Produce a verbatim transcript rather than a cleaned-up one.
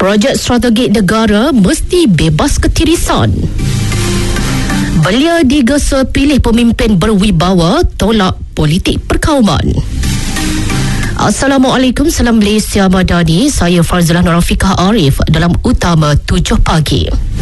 Projek strategi negara mesti bebas ketirisan. Belia digesa pilih pemimpin berwibawa, tolak politik perkauman. Assalamualaikum, salam Malaysia Madani. Saya Farzlah Nurafiqah Arif dalam Utama tujuh pagi.